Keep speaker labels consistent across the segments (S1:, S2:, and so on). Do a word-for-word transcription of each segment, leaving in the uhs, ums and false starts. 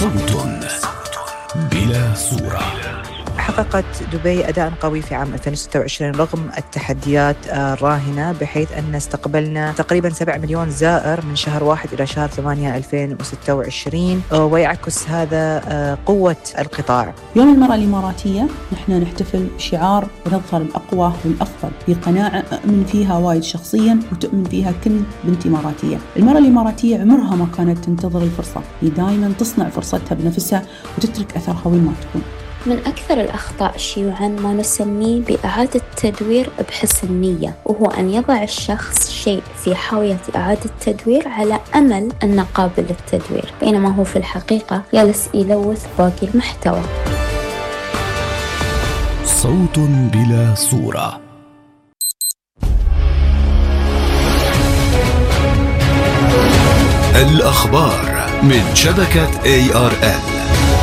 S1: صوت بلا صورة.
S2: حققت دبي أداء قوي في عام ألفين وستة وعشرين رغم التحديات الراهنة، بحيث أن استقبلنا تقريبا سبعة مليون زائر من شهر واحد إلى شهر ثمانية ألفين وستة وعشرين، ويعكس هذا قوة القطاع.
S3: يوم المرأة الإماراتية نحن نحتفل بشعار ونظهر الأقوى والأفضل بقناعة أؤمن فيها وايد شخصيا وتؤمن فيها كل بنت إماراتية. المرأة الإماراتية عمرها ما كانت تنتظر الفرصة، هي دائما تصنع فرصتها بنفسها وتترك أثرها وين ما تكون.
S4: من أكثر الأخطاء شيوعاً ما نسميه بإعادة تدوير بحسن نية، وهو أن يضع الشخص شيء في حاوية إعادة تدوير على أمل أنه قابل للتدوير، بينما هو في الحقيقة جالس يلوث باقي المحتوى.
S1: صوت بلا صورة. الأخبار من شبكة إيه آر إل.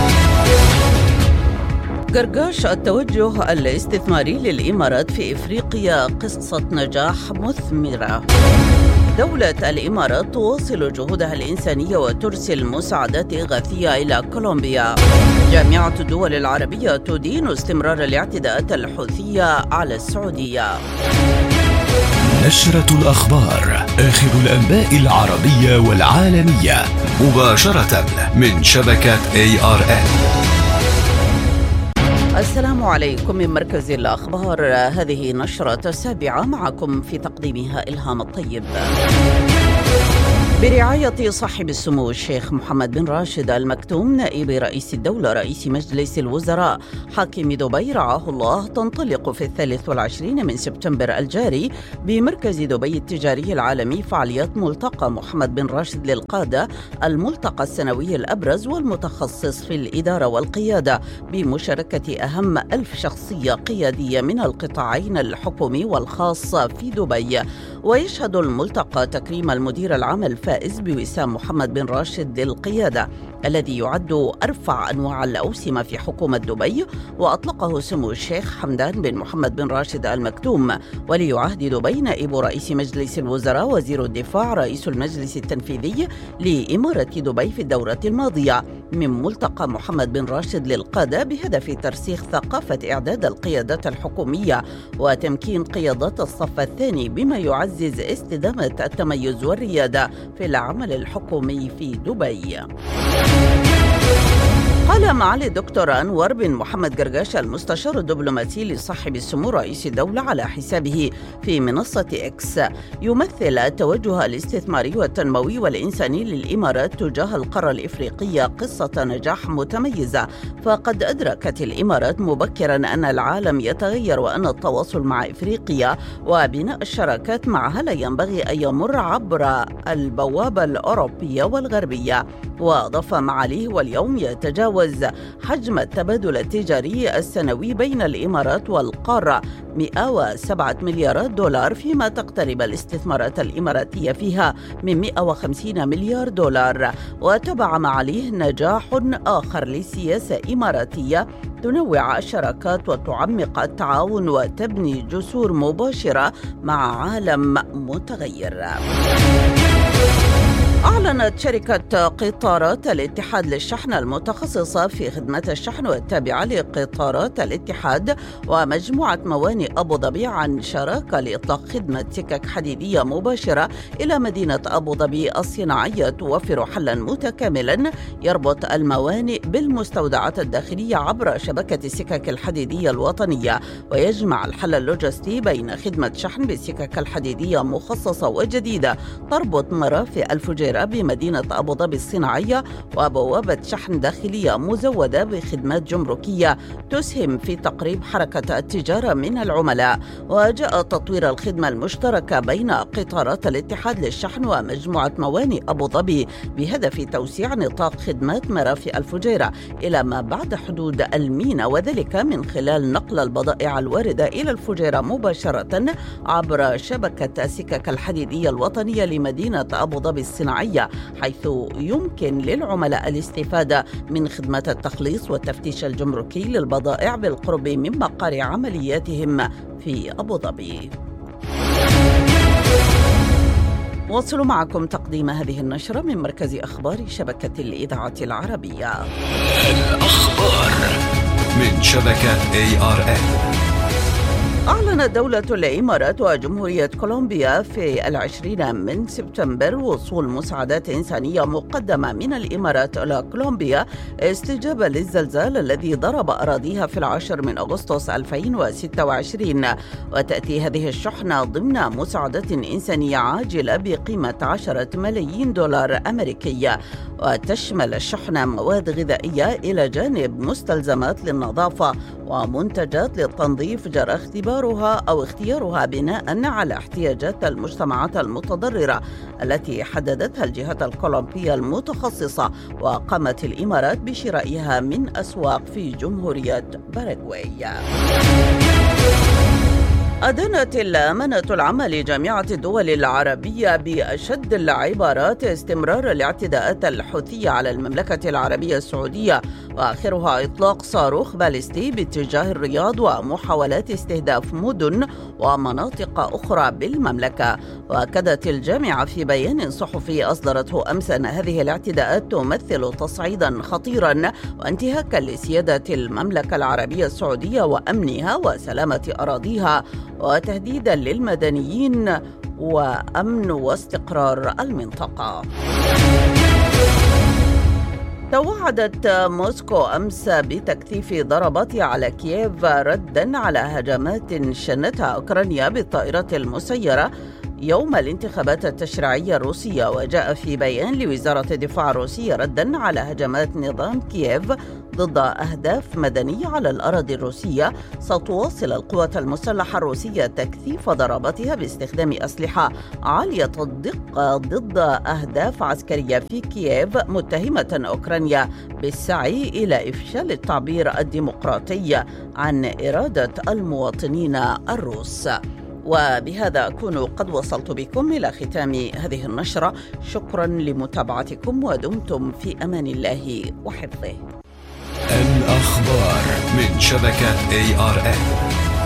S5: قرقاش التوجه الاستثماري للإمارات في إفريقيا قصة نجاح مثمرة. دولة الإمارات تواصل جهودها الإنسانية وترسل مساعدات إغاثية إلى كولومبيا. جامعة الدول العربية تدين استمرار الاعتداءات الحوثية على السعودية.
S1: نشرة الأخبار، آخر الأنباء العربية والعالمية مباشرة من شبكة إيه آر إل.
S5: السلام عليكم من مركز الأخبار، هذه نشرة السابعة، معكم في تقديمها إلهام الطيب. برعاية صاحب السمو الشيخ محمد بن راشد المكتوم نائب رئيس الدولة رئيس مجلس الوزراء حاكم دبي رعاه الله، تنطلق في الثالث والعشرين من سبتمبر الجاري بمركز دبي التجاري العالمي فعاليات ملتقى محمد بن راشد للقادة، الملتقى السنوي الأبرز والمتخصص في الإدارة والقيادة بمشاركة أهم ألف شخصية قيادية من القطاعين الحكومي والخاص في دبي. ويشهد الملتقى تكريم المدير العام الفائز بوسام محمد بن راشد للقيادة، الذي يعد أرفع أنواع الأوسمة في حكومة دبي، وأطلقه سمو الشيخ حمدان بن محمد بن راشد المكتوم ولي عهد دبي نائب رئيس مجلس الوزراء وزير الدفاع رئيس المجلس التنفيذي لإمارة دبي في الدورة الماضية من ملتقى محمد بن راشد للقادة، بهدف ترسيخ ثقافة إعداد القيادات الحكومية وتمكين قيادات الصف الثاني، بما يعزز استدامة التميز والريادة في العمل الحكومي في دبي. قال معالي الدكتور أنور بن محمد قرقاش المستشار الدبلوماسي لصاحب السمو رئيس الدولة على حسابه في منصة إكس: يمثل التوجه الاستثماري والتنموي والإنساني للإمارات تجاه القارة الإفريقية قصة نجاح متميزة، فقد أدركت الإمارات مبكرا أن العالم يتغير وأن التواصل مع إفريقيا وبناء الشراكات معها لا ينبغي أن يمر عبر البوابة الأوروبية والغربية. وأضاف معاليه: واليوم يتجاوز حجم التبادل التجاري السنوي بين الإمارات والقارة مئة وسبعة مليارات دولار، فيما تقترب الاستثمارات الإماراتية فيها من مئة وخمسين مليار دولار. وتبع معاليه نجاح آخر لسياسة إماراتية تنوع الشراكات وتعمق التعاون وتبني جسور مباشرة مع عالم متغير. أعلنت شركة قطارات الاتحاد للشحن المتخصصة في خدمة الشحن والتابعة لقطارات الاتحاد ومجموعة موانئ أبو ظبي عن شراكة لإطلاق خدمة سكك حديدية مباشرة إلى مدينة أبو ظبي الصناعية، توفر حلا متكاملا يربط الموانئ بالمستودعات الداخلية عبر شبكة السكك الحديدية الوطنية، ويجمع الحل اللوجستي بين خدمة شحن بالسكك الحديدية مخصصة وجديدة تربط مرافق الفجيرة بمدينة أبو ظبي الصناعية وبوابة شحن داخلية مزودة بخدمات جمركية تسهم في تقريب حركة التجارة من العملاء. وجاء تطوير الخدمة المشتركة بين قطارات الاتحاد للشحن ومجموعة موانئ أبو ظبي بهدف توسيع نطاق خدمات مرافق الفجيرة إلى ما بعد حدود المينا، وذلك من خلال نقل البضائع الواردة إلى الفجيرة مباشرة عبر شبكة السكك الحديدية الوطنية لمدينة أبو ظبي الصناعية، حيث يمكن للعملاء الاستفادة من خدمة التخليص والتفتيش الجمركي للبضائع بالقرب من مقر عملياتهم في أبو ظبي. واصلوا معكم تقديم هذه النشرة من مركز أخبار شبكة الإذاعة العربية.
S1: الأخبار من شبكة إيه آر إن.
S5: أعلنت دولة الإمارات وجمهورية كولومبيا في العشرين من سبتمبر وصول مساعدات إنسانية مقدمة من الإمارات إلى كولومبيا استجابة للزلزال الذي ضرب أراضيها في العاشر من أغسطس ألفين وستة وعشرين. وتأتي هذه الشحنة ضمن مساعدة إنسانية عاجلة بقيمة عشرة ملايين دولار أمريكي، وتشمل الشحنة مواد غذائية إلى جانب مستلزمات للنظافة ومنتجات للتنظيف جرى اختبارها أو اختيارها بناء على احتياجات المجتمعات المتضررة التي حددتها الجهات الكولومبية المتخصصة، وقامت الإمارات بشرائها من أسواق في جمهورية باراغواي. أدانت الأمانة العامة لجامعة الدول العربية بأشد العبارات استمرار الاعتداءات الحوثية على المملكة العربية السعودية، وآخرها إطلاق صاروخ باليستي باتجاه الرياض ومحاولات استهداف مدن ومناطق أخرى بالمملكة. وأكدت الجامعة في بيان صحفي أصدرته أمس أن هذه الاعتداءات تمثل تصعيدا خطيرا وانتهاكا لسيادة المملكة العربية السعودية وأمنها وسلامة أراضيها، وتهديدا للمدنيين وأمن واستقرار المنطقة. توعدت موسكو أمس بتكثيف ضرباتها على كييف ردا على هجمات شنتها أوكرانيا بالطائرات المسيرة يوم الانتخابات التشريعية الروسية. وجاء في بيان لوزارة الدفاع الروسية ردا على هجمات نظام كييف ضد أهداف مدنية على الأراضي الروسية، ستواصل القوات المسلحة الروسية تكثيف ضرباتها باستخدام أسلحة عالية الدقة ضد أهداف عسكرية في كييف، متهمة أوكرانيا بالسعي إلى إفشال التعبير الديمقراطي عن إرادة المواطنين الروس. وبهذا أكون قد وصلت بكم إلى ختام هذه النشرة. شكرا لمتابعتكم ودمتم في أمان الله وحفظه.
S1: الأخبار من شبكة إيه آر إن.